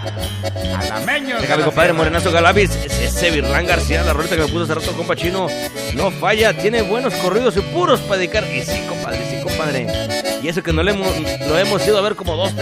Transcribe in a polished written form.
Alameños. Déjame, compadre Morenazo Galavis. Ese Virlán García, la rolita que me puso hace rato, compa Chino, no falla, tiene buenos corridos y puros para dedicar. Y sí, compadre, sí, compadre. Y eso que no lo hemos ido a ver como 2,